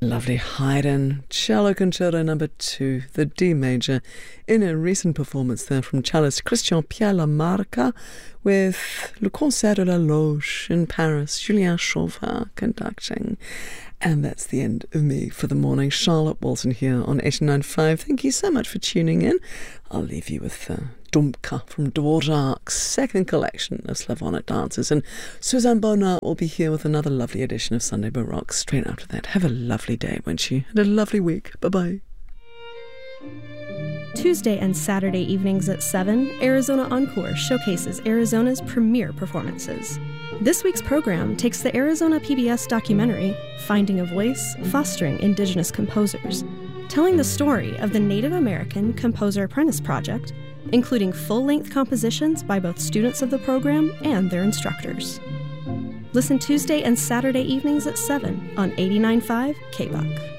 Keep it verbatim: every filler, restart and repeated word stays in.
Lovely Haydn, Cello Concerto number two, the D major, in a recent performance there from cellist Christian Pierre Lamarca with Le Concert de la Loge in Paris, Julien Chauvin conducting. And that's the end of me for the morning. Charlotte Walton here on eighty-nine point five. Thank you so much for tuning in. I'll leave you with uh, Dumka from Dvorak's second collection of Slavonic dances. And Suzanne Bonnard will be here with another lovely edition of Sunday Baroque straight after that. Have a lovely day, won't you? And a lovely week. Bye-bye. Tuesday and Saturday evenings at seven, Arizona Encore showcases Arizona's premier performances. This week's program takes the Arizona P B S documentary, Finding a Voice, Fostering Indigenous Composers, telling the story of the Native American Composer Apprentice Project, including full-length compositions by both students of the program and their instructors. Listen Tuesday and Saturday evenings at seven on eighty-nine point five K B U C.